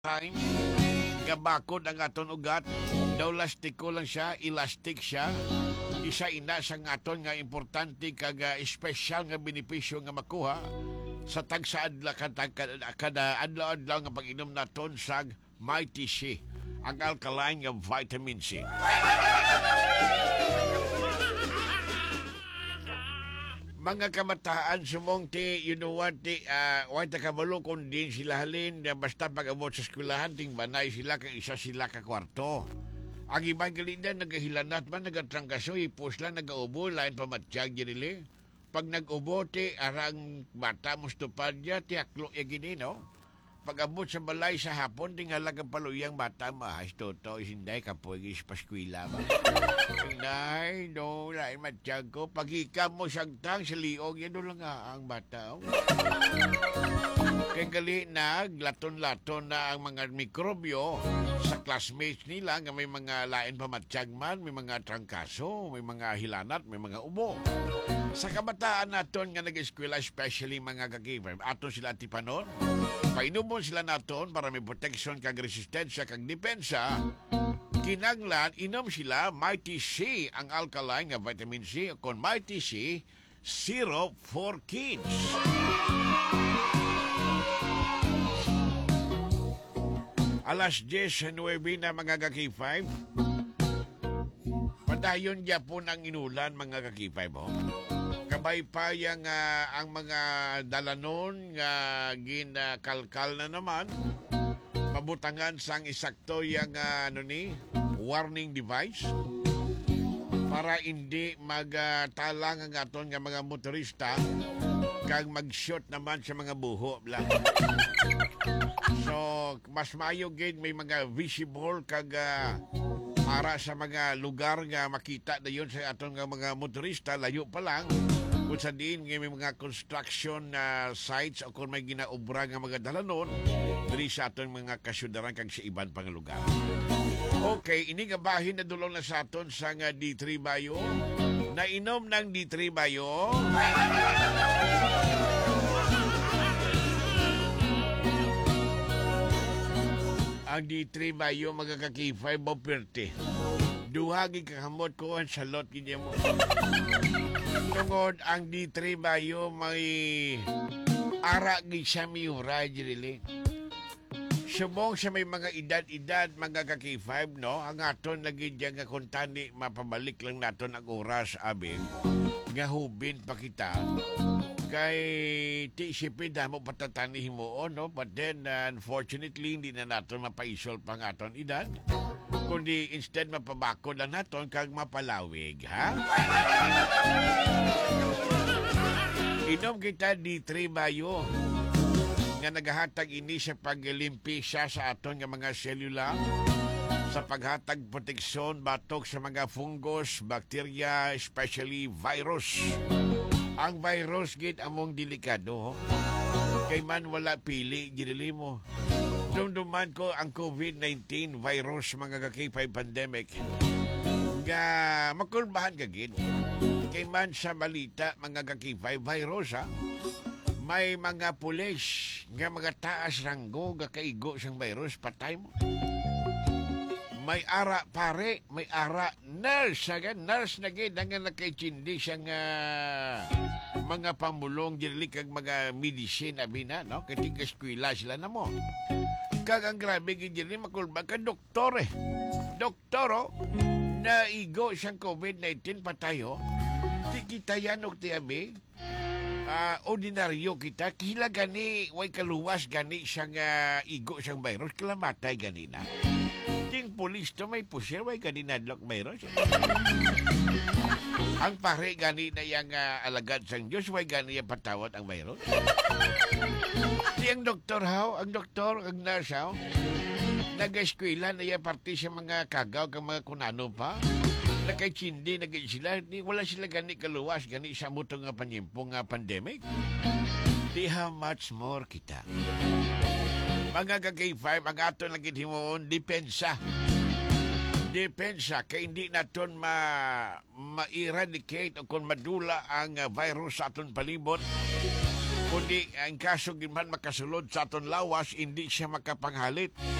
time nga bakod ang aton ugat daw lastiko lang siya, elastic siya. Isa ina sa aton nga importante kag espesyal nga benepisyo nga makuha sa tagsa adlaw kada adlaw-adlaw nga pag-inom naton sa Mighty She, ang alkaline nga vitamin C. Mga kamataan sumong ti, you know what, why ta kabalo kung din sila halin, basta pag-abot sa eskwelahan, ting banay sila, kang isa sila ka kwarto. Ang ibang galindan, nagahilanat man, nagatrangkaso, ipos lang, nagaubo, lain pamatsyag nila. Pag nag-ubo, ti, arang bata, mustupad niya, ti aklo ya gini, no? Pag-abot sa balay sa hapon, tingalagang paluyang bata, mahas toto, isinday, kapoy, ispaskwila ba? Inay, no, lain matsyag ko. Pag-ikam mo sagtang sa liog, yan lang nga ang bata. Oh. Kaya gali na, laton-laton na ang mga mikrobyo sa classmates nila, nga may mga lain pamatsyag man, may mga trangkaso, may mga hilanat, may mga ubo. Sa kabataan naton nga nag-eskwela, especially mga kagiver, aton sila tipanon, painumon sila naton para may protection kag resistensya kag depensa. Kinanglan, inom sila Mighty C, ang alkaline nga vitamin C, kon Mighty C, syrup for kids. Alas 10:09 na mga kaki-5. Padayon Japon ang inulan mga kaki-5, oh. Kabay pa yang ang mga dalanon nga ginakalkal na naman. Mabutangan sang isakto yang warning device para hindi magtalang ang aton nga mga motorista kag mag-shoot naman sa mga buho bla. So mas maayo gid may mga visible kag para sa mga lugar nga makita dayon sa aton nga mga motorista layo pa lang. Kung sa diin nga may mga construction sites o kung may ginaobra nga mga dalanon diri sa aton mga kasyudaran kag sa iban pang lugar. Okay, ini nga bahin na dulong na sa aton sa nga D3 Bayo. Nainom ng D3 Bayo. Ang D3 Bayo magkakakifay boperte. Duhagi kakamot ko ang salot kinya mo. Tungod ang D3 Bayo may aragi siya miura jirili. Subong sa may mga edad-edad mga kaki-5, no? Ang aton lagi dyan nga kuntani mapabalik lang naton ang oras abin. Nga hubin pa kita. Kay ti isipin na mo patatanihin mo, no? But then, unfortunately, hindi na naton mapaisol pang aton edad. Kundi instead mapabako lang naton kag mapalawig, ha? Inom kita D3 Bayo nga nagahatag ini sa paglimpisa sa aton nga mga selula, sa paghatag proteksyon batok sa mga fungus, bakterya, especially virus. Ang virus gid among delikado, kay man wala pili ginili mo. Dumduman ko ang COVID-19 virus mga kaki-5 pandemic nga makulbahan kagid. Kay man sa balita mga kaki-5 virus ha, may mga pulis nga mga taas ranggo nga kaigo siyang virus, patay mo. May ara pare, may ara nurse again, nurse na gid nga nakaichindi siyang mga pamulong dili kag mga medicine abi na, no? Kay eskwela sila na mo. Kag ang grabe gid dili makulba ka doktor eh. Doktoro na igo siyang COVID-19 patayo. Di kita yan og ti abi. Ordinaryo kita kila gani way kaluwas gani siyang igo siyang virus kila matay gani na. Ting pulis to may pusher way gani nadlok virus. Ang pare gani na yang alagad sang Diyos way gani yang patawat ang virus. Ang doktor how, ang doktor, ang nurse how, nag-eskwela na yung parte sa mga kagaw kang mga kunano pa. Nakaichindi, sila, wala sila gani kaluwas, gani sa muto nga panyimpong nga pandemic. Di how much more kita. Mga kag-5, ang ato lagi himoon, depensa. Depensa, kaya hindi naton ma-eradicate o kung madula ang virus sa aton palibot. Kundi ang kaso man makasulod sa aton lawas, hindi siya makapanghalit.